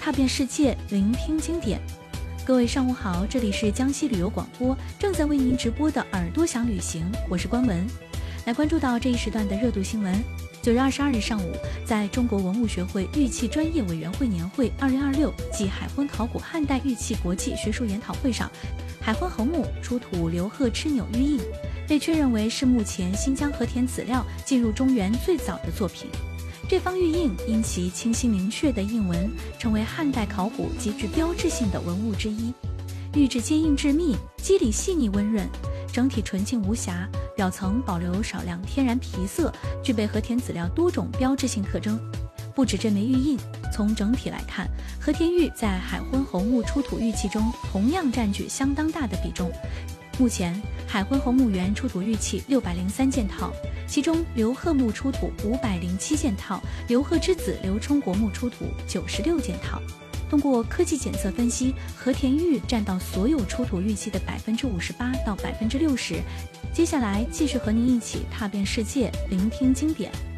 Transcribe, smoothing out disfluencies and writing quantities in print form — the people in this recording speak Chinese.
踏遍世界，聆听经典。各位上午好，这里是江西旅游广播，正在为您直播的耳朵想旅行，我是关文。来关注到这一时段的热度新闻。9月22日上午，在中国文物学会玉器专业委员会年会2026暨海昏考古汉代玉器国际学术研讨会上，海昏侯墓出土刘贺螭钮玉印，被确认为是目前新疆和田籽料进入中原最早的作品。这方玉印因其清晰明确的印纹，成为汉代考古极具标志性的文物之一。玉质坚硬致密，肌理细腻温润，整体纯净无瑕，表层保留少量天然皮色，具备和田籽料多种标志性特征。不止这枚玉印，从整体来看，和田玉在海昏侯墓出土玉器中同样占据相当大的比重。目前，海昏侯墓园出土玉器603件套，其中刘贺墓出土507件套，刘贺之子刘冲国墓出土96件套。通过科技检测分析，和田玉占到所有出土玉器的58%到60%。接下来继续和您一起踏遍世界，聆听经典。